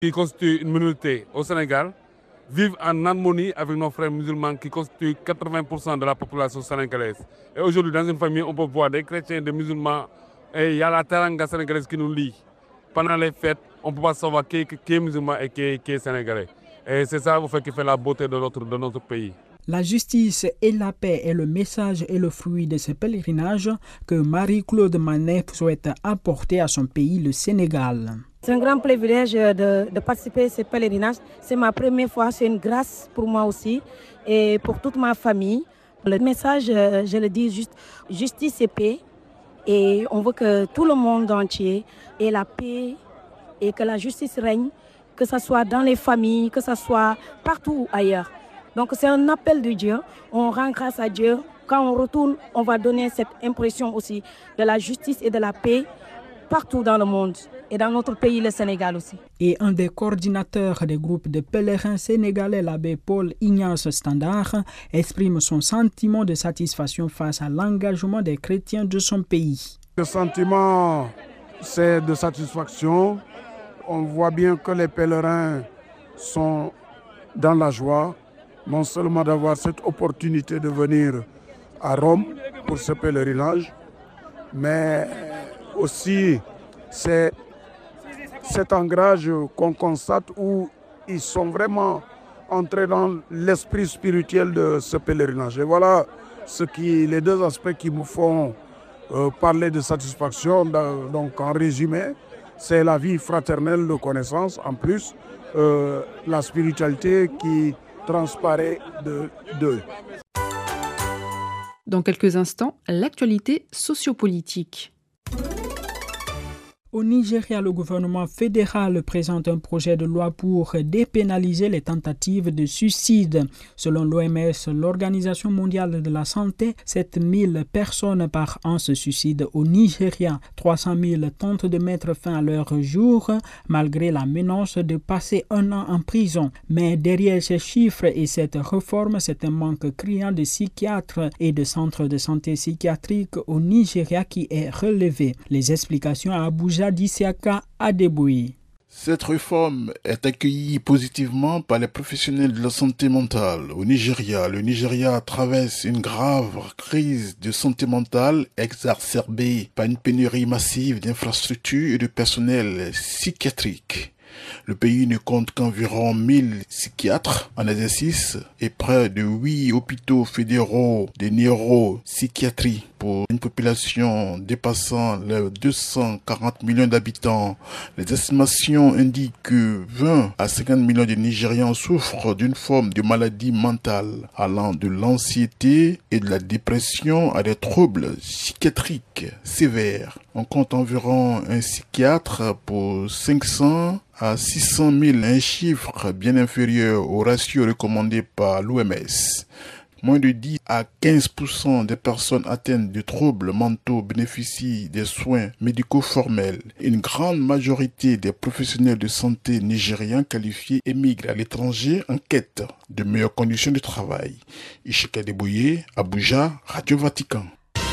qui constituent une minorité au Sénégal, vivent en harmonie avec nos frères musulmans qui constituent 80% de la population sénégalaise. Et aujourd'hui, dans une famille, on peut voir des chrétiens, des musulmans, et il y a la teranga sénégalaise qui nous lie. Pendant les fêtes, on ne peut pas savoir qui est musulman et qui est sénégalais. Et c'est ça qui fait la beauté de notre pays. La justice et la paix est le message et le fruit de ce pèlerinage que Marie-Claude Manet souhaite apporter à son pays, le Sénégal. C'est un grand privilège de participer à ce pèlerinage. C'est ma première fois, c'est une grâce pour moi aussi et pour toute ma famille. Le message, je le dis juste, justice et paix. Et on veut que tout le monde entier ait la paix et que la justice règne, que ce soit dans les familles, que ce soit partout ailleurs. Donc c'est un appel de Dieu, on rend grâce à Dieu. Quand on retourne, on va donner cette impression aussi de la justice et de la paix partout dans le monde et dans notre pays, le Sénégal aussi. Et un des coordinateurs des groupes de pèlerins sénégalais, l'abbé Paul Ignace Standard, exprime son sentiment de satisfaction face à l'engagement des chrétiens de son pays. Le sentiment, c'est de satisfaction. On voit bien que les pèlerins sont dans la joie, non seulement d'avoir cette opportunité de venir à Rome pour ce pèlerinage, mais aussi c'est cet ancrage qu'on constate où ils sont vraiment entrés dans l'esprit spirituel de ce pèlerinage. Et voilà les deux aspects qui me font parler de satisfaction. Donc en résumé, c'est la vie fraternelle de connaissance, en plus la spiritualité qui transparaît d'eux. Dans quelques instants, l'actualité sociopolitique. Au Nigeria, le gouvernement fédéral présente un projet de loi pour dépénaliser les tentatives de suicide. Selon l'OMS, l'Organisation mondiale de la santé, 7000 personnes par an se suicident au Nigeria. 300 000 tentent de mettre fin à leur jour, malgré la menace de passer un an en prison. Mais derrière ces chiffres et cette réforme, c'est un manque criant de psychiatres et de centres de santé psychiatriques au Nigeria qui est relevé. Les explications à Abuja d'Isiaka Adeboui. Cette réforme est accueillie positivement par les professionnels de la santé mentale. Au Nigeria, le Nigeria traverse une grave crise de santé mentale exacerbée par une pénurie massive d'infrastructures et de personnel psychiatrique. Le pays ne compte qu'environ 1000 psychiatres en exercice et près de 8 hôpitaux fédéraux de neuropsychiatrie pour une population dépassant les 240 millions d'habitants. Les estimations indiquent que 20 à 50 millions de Nigérians souffrent d'une forme de maladie mentale allant de l'anxiété et de la dépression à des troubles psychiatriques sévères. On compte environ un psychiatre pour 500 à 600 000, un chiffre bien inférieur au ratio recommandé par l'OMS. Moins de 10 à 15% des personnes atteintes de troubles mentaux bénéficient des soins médicaux formels. Une grande majorité des professionnels de santé nigériens qualifiés émigrent à l'étranger en quête de meilleures conditions de travail. Ishika Debouye, Abuja, Radio Vatican.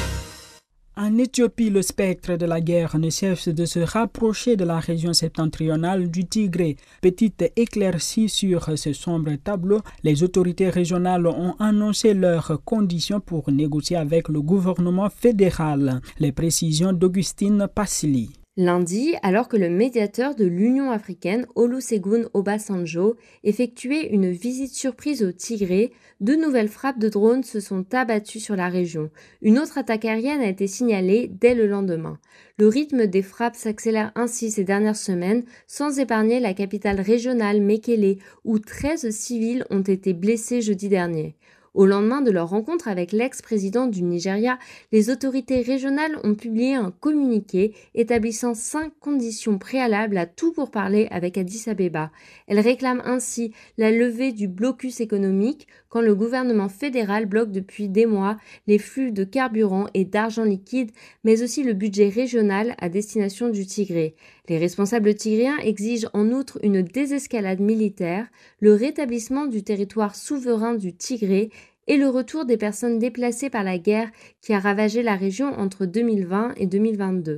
En Éthiopie, le spectre de la guerre ne cesse de se rapprocher de la région septentrionale du Tigré. Petite éclaircie sur ce sombre tableau, les autorités régionales ont annoncé leurs conditions pour négocier avec le gouvernement fédéral. Les précisions d'Augustine Passili. Lundi, alors que le médiateur de l'Union africaine, Olusegun Obasanjo, effectuait une visite surprise au Tigré, 2 nouvelles frappes de drones se sont abattues sur la région. Une autre attaque aérienne a été signalée dès le lendemain. Le rythme des frappes s'accélère ainsi ces dernières semaines, sans épargner la capitale régionale Mekele, où 13 civils ont été blessés jeudi dernier. Au lendemain de leur rencontre avec l'ex-président du Nigeria, les autorités régionales ont publié un communiqué établissant 5 conditions préalables à tout pourparler avec Addis Abeba. Elles réclament ainsi la levée du blocus économique quand le gouvernement fédéral bloque depuis des mois les flux de carburant et d'argent liquide, mais aussi le budget régional à destination du Tigré. Les responsables tigréens exigent en outre une désescalade militaire, le rétablissement du territoire souverain du Tigré et le retour des personnes déplacées par la guerre qui a ravagé la région entre 2020 et 2022.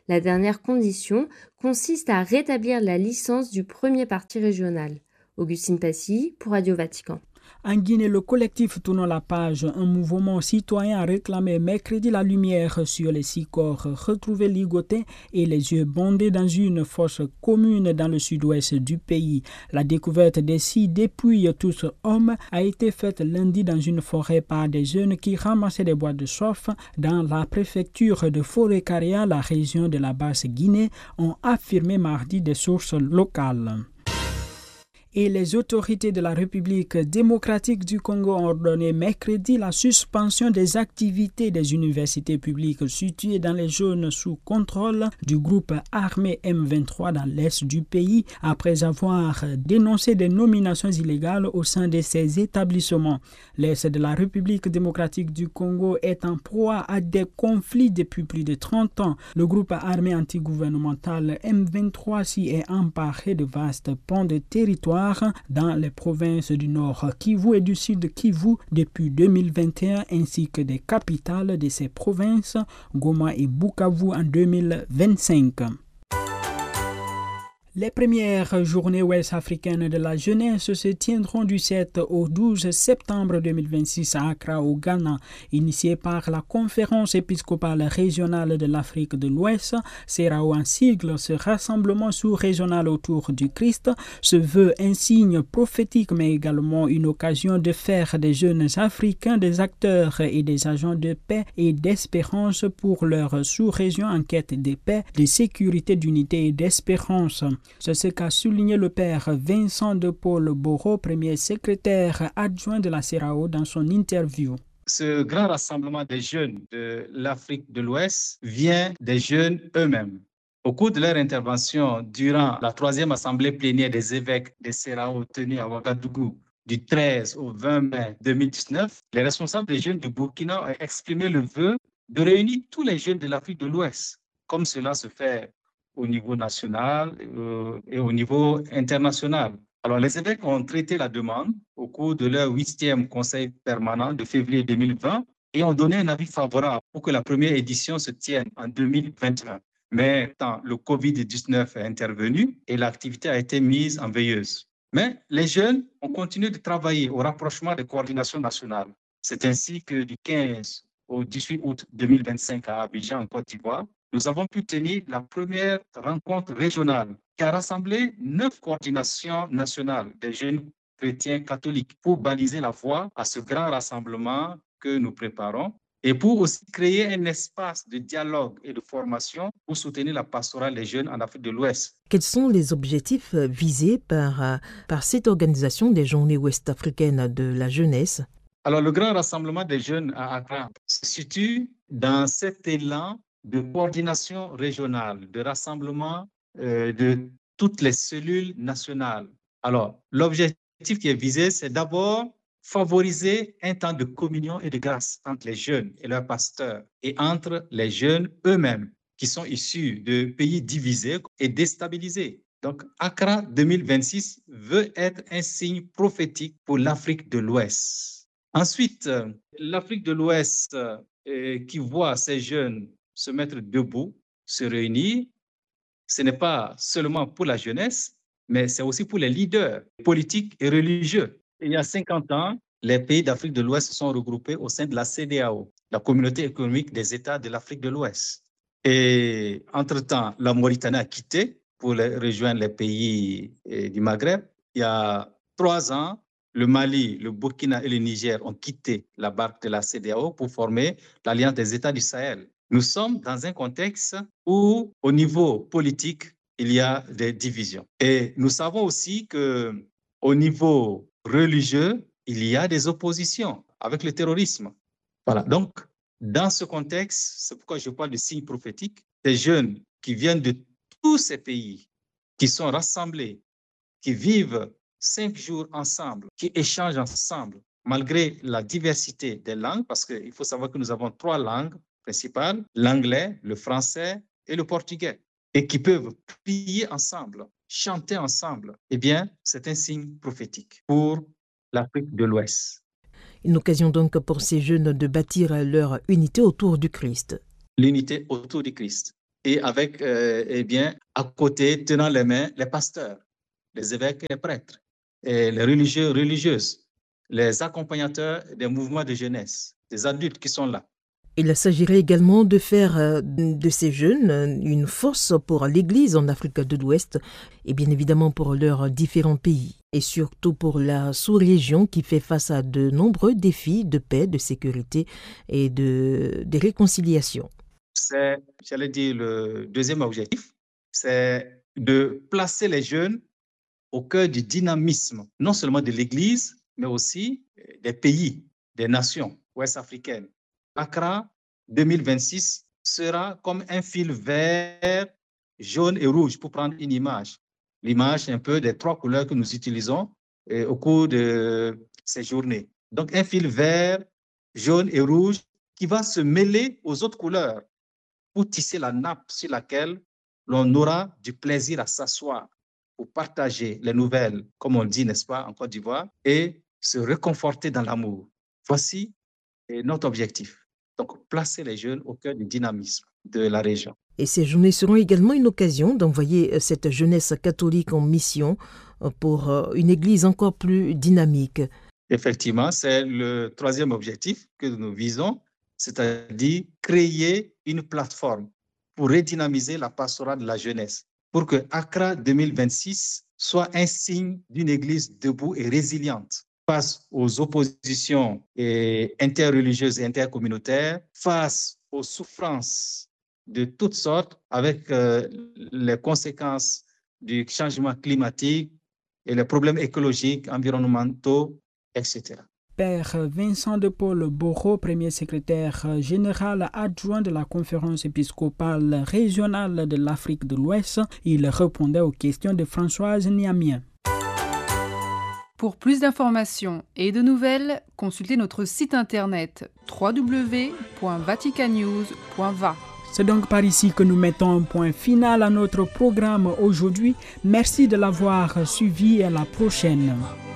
La dernière condition consiste à rétablir la licence du premier parti régional. Augustine Passy pour Radio Vatican. En Guinée, le collectif Tournons la page, un mouvement citoyen, a réclamé mercredi la lumière sur les 6 corps retrouvés ligotés et les yeux bandés dans une fosse commune dans le sud-ouest du pays. La découverte des 6 dépouilles, tous hommes, a été faite lundi dans une forêt par des jeunes qui ramassaient des bois de chauffe dans la préfecture de Forêt-Caria, la région de la Basse-Guinée, ont affirmé mardi des sources locales. Et les autorités de la République démocratique du Congo ont ordonné mercredi la suspension des activités des universités publiques situées dans les zones sous contrôle du groupe armé M23 dans l'est du pays après avoir dénoncé des nominations illégales au sein de ces établissements. L'est de la République démocratique du Congo est en proie à des conflits depuis plus de 30 ans. Le groupe armé antigouvernemental M23 s'y est emparé de vastes pans de territoire dans les provinces du Nord Kivu et du Sud Kivu depuis 2021 ainsi que des capitales de ces provinces, Goma et Bukavu en 2025. Les premières journées ouest-africaines de la jeunesse se tiendront du 7 au 12 septembre 2026 à Accra, au Ghana. Initiées par la Conférence épiscopale régionale de l'Afrique de l'Ouest, CERAO en sigle, ce rassemblement sous-régional autour du Christ se veut un signe prophétique mais également une occasion de faire des jeunes Africains des acteurs et des agents de paix et d'espérance pour leur sous-région en quête de paix, de sécurité, d'unité et d'espérance. C'est ce qu'a souligné le père Vincent de Paul Boro, premier secrétaire adjoint de la CERAO, dans son interview. Ce grand rassemblement des jeunes de l'Afrique de l'Ouest vient des jeunes eux-mêmes. Au cours de leur intervention durant la 3e assemblée plénière des évêques des CERAO tenue à Ouagadougou du 13 au 20 mai 2019, les responsables des jeunes du Burkina ont exprimé le vœu de réunir tous les jeunes de l'Afrique de l'Ouest, comme cela se fait au niveau national et au niveau international. Alors, les évêques ont traité la demande au cours de leur 8e conseil permanent de février 2020 et ont donné un avis favorable pour que la première édition se tienne en 2021. Mais quand le Covid-19 est intervenu et l'activité a été mise en veilleuse. Mais les jeunes ont continué de travailler au rapprochement des coordinations nationales. C'est ainsi que du 15 au 18 août 2025 à Abidjan, en Côte d'Ivoire, nous avons pu tenir la première rencontre régionale qui a rassemblé 9 coordinations nationales des jeunes chrétiens catholiques pour baliser la voie à ce grand rassemblement que nous préparons et pour aussi créer un espace de dialogue et de formation pour soutenir la pastorale des jeunes en Afrique de l'Ouest. Quels sont les objectifs visés par cette organisation des Journées ouest-africaines de la jeunesse? Alors, le grand rassemblement des jeunes à Accra se situe dans cet élan de coordination régionale, de rassemblement de toutes les cellules nationales. Alors, l'objectif qui est visé, c'est d'abord favoriser un temps de communion et de grâce entre les jeunes et leurs pasteurs et entre les jeunes eux-mêmes qui sont issus de pays divisés et déstabilisés. Donc, Accra 2026 veut être un signe prophétique pour l'Afrique de l'Ouest. Ensuite, l'Afrique de l'Ouest qui voit ces jeunes se mettre debout, se réunir, ce n'est pas seulement pour la jeunesse, mais c'est aussi pour les leaders politiques et religieux. Il y a 50 ans, les pays d'Afrique de l'Ouest se sont regroupés au sein de la CEDEAO, la Communauté économique des États de l'Afrique de l'Ouest. Et entre-temps, la Mauritanie a quitté pour rejoindre les pays du Maghreb. Il y a 3 ans, le Mali, le Burkina et le Niger ont quitté la barque de la CEDEAO pour former l'Alliance des États du Sahel. Nous sommes dans un contexte où, au niveau politique, il y a des divisions. Et nous savons aussi qu'au niveau religieux, il y a des oppositions avec le terrorisme. Voilà. Donc, dans ce contexte, c'est pourquoi je parle de signes prophétiques, des jeunes qui viennent de tous ces pays, qui sont rassemblés, qui vivent 5 jours ensemble, qui échangent ensemble, malgré la diversité des langues, parce qu'il faut savoir que nous avons 3 langues principales, l'anglais, le français et le portugais, et qui peuvent prier ensemble, chanter ensemble. Eh bien, c'est un signe prophétique pour l'Afrique de l'Ouest. Une occasion donc pour ces jeunes de bâtir leur unité autour du Christ. L'unité autour du Christ. et avec, à côté, tenant les mains, les pasteurs, les évêques et les prêtres, et les religieux, religieuses, les accompagnateurs des mouvements de jeunesse, des adultes qui sont là. Il s'agirait également de faire de ces jeunes une force pour l'Église en Afrique de l'Ouest et bien évidemment pour leurs différents pays et surtout pour la sous-région qui fait face à de nombreux défis de paix, de sécurité et de réconciliation. C'est, j'allais dire, le deuxième objectif, c'est de placer les jeunes au cœur du dynamisme, non seulement de l'Église, mais aussi des pays, des nations ouest-africaines. Accra 2026 sera comme un fil vert, jaune et rouge, pour prendre une image. L'image un peu des 3 couleurs que nous utilisons au cours de ces journées. Donc un fil vert, jaune et rouge qui va se mêler aux autres couleurs pour tisser la nappe sur laquelle l'on aura du plaisir à s'asseoir pour partager les nouvelles, comme on dit, n'est-ce pas, en Côte d'Ivoire, et se réconforter dans l'amour. Voici notre objectif. Donc, placer les jeunes au cœur du dynamisme de la région. Et ces journées seront également une occasion d'envoyer cette jeunesse catholique en mission pour une église encore plus dynamique. Effectivement, c'est le 3e objectif que nous visons, c'est-à-dire créer une plateforme pour redynamiser la pastorale de la jeunesse, pour que Accra 2026 soit un signe d'une église debout et résiliente face aux oppositions interreligieuses et intercommunautaires, face aux souffrances de toutes sortes, avec les conséquences du changement climatique et les problèmes écologiques, environnementaux, etc. Père Vincent de Paul Boro, premier secrétaire général adjoint de la conférence épiscopale régionale de l'Afrique de l'Ouest, il répondait aux questions de Françoise Niamien. Pour plus d'informations et de nouvelles, consultez notre site internet www.vaticannews.va. C'est donc par ici que nous mettons un point final à notre programme aujourd'hui. Merci de l'avoir suivi et à la prochaine.